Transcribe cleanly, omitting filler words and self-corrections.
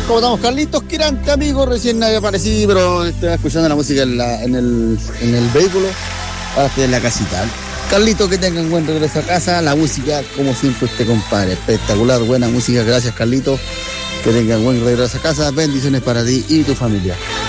¿Cómo estamos? Carlitos Quirante, amigo. Recién había aparecido, pero estaba escuchando la música en el vehículo. Ahora estoy en la casita. Carlitos, que tengan buen regreso a casa. La música, como siempre, compadre. Espectacular, buena música. Gracias, Carlitos. Que tengan buen regreso a casa. Bendiciones para ti y tu familia.